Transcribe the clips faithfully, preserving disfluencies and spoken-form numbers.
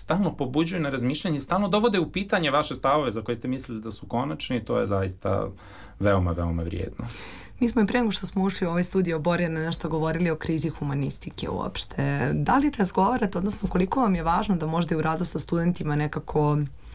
stalno pobuđuju na razmišljanje, stalno dovode u pitanje vaše stavove za koje ste mislili da su konačni, to je zaista veoma, veoma vrijedno. Mi smo i pre nego što smo ušli u ovaj studio Borjana nešto govorili o krizi humanistike uopšte. Da li razgovarate, odnosno koliko vam je važno da možda i u radu sa studentima nekako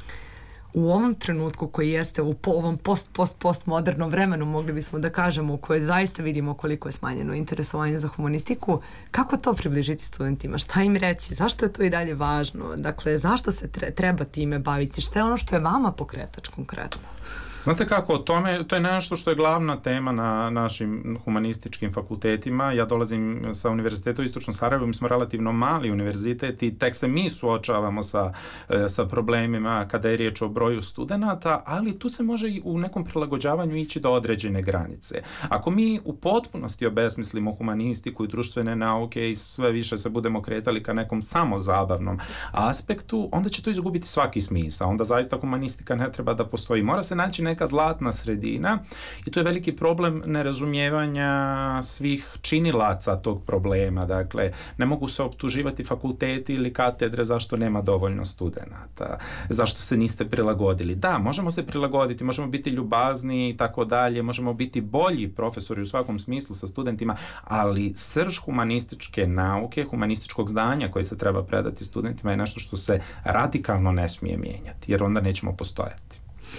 u ovom trenutku koji jeste u po, ovom post, post, post modernom vremenu, mogli bismo da kažemo, u kojoj zaista vidimo koliko je smanjeno interesovanje za humanistiku, kako to približiti studentima? Šta im reći? Zašto je to i dalje važno? Dakle, zašto se tre, treba time baviti? Šta je ono što je vama pokretač konkretno? Znate kako, o tome, to je nešto što je glavna tema na našim humanističkim fakultetima. Ja dolazim sa Univerziteta u Istočnom Sarajevu, mi smo relativno mali univerzitet i tek se mi suočavamo sa, sa problemima kada je riječ o broju studenata, ali tu se može i u nekom prilagođavanju ići do određene granice. Ako mi u potpunosti obesmislimo humanistiku i društvene nauke i sve više se budemo kretali ka nekom samozabavnom aspektu, onda će to izgubiti svaki smisao. Onda zaista humanistika ne treba da postoji. Mora se naći neka zlatna sredina i to je veliki problem nerazumijevanja svih činilaca tog problema. Dakle, ne mogu se optuživati fakulteti ili katedre zašto nema dovoljno studenata, zašto se niste prilagodili. Da, možemo se prilagoditi, možemo biti ljubazni i tako dalje, možemo biti bolji profesori u svakom smislu sa studentima, ali srž humanističke nauke, humanističkog znanja koje se treba predati studentima je nešto što se radikalno ne smije mijenjati, jer onda nećemo postojati.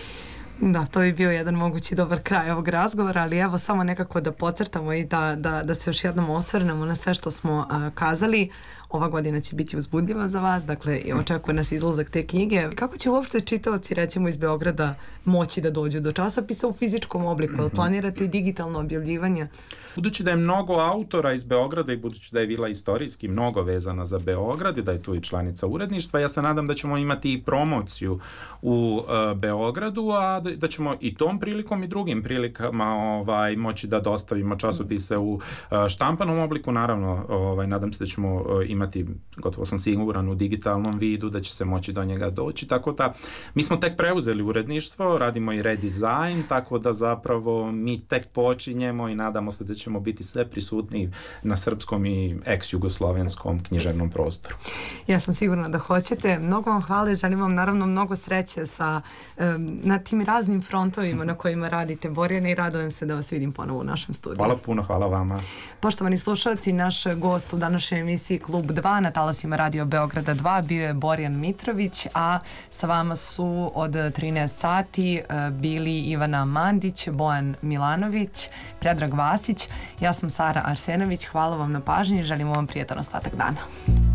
Da, to je bio jedan mogući dobar kraj ovog razgovora, ali evo samo nekako da podcrtamo i da, da, da se još jednom osvrnemo na sve što smo a, kazali. Ova godina će biti uzbudljiva za vas, dakle očekuje nas izlazak te knjige. Kako će uopšte čitaoci recimo iz Beograda moći da dođu do časopisa u fizičkom obliku? Mm-hmm. Planirate i digitalno objavljivanje? Budući da je mnogo autora iz Beograda i budući da je Vila istorijski mnogo vezana za Beograd i da je tu i članica uredništva, ja se nadam da ćemo imati i promociju u uh, Beogradu, a da, da ćemo i tom prilikom i drugim prilikama ovaj, moći da dostavimo časopise u uh, štampanom obliku. Naravno, ovaj, nadam se da ćemo uh, imati, gotovo sam siguran, u digitalnom vidu, da će se moći do njega doći, tako da mi smo tek preuzeli uredništvo, radimo i redizajn, tako da zapravo mi tek počinjemo i nadamo se da ćemo biti sve prisutni na srpskom i ex-jugoslovenskom književnom prostoru. Ja sam sigurna da hoćete. Mnogo vam hvala i želim vam naravno mnogo sreće sa, um, na tim raznim frontovima na kojima radite, Borjane, i radujem se da vas vidim ponovo u našem studiju. Hvala puno, hvala vama. Poštovani slušalci, naš gost u današnjoj emisiji Klub dva na talasima Radio Beograda dva bio je Borjan Mitrović, a sa vama su od trinaest sati bili Ivana Mandić, Bojan Milanović, Predrag Vasić, ja sam Sara Arsenović. Hvala vam na pažnji i želimo vam prijetan ostatak dana.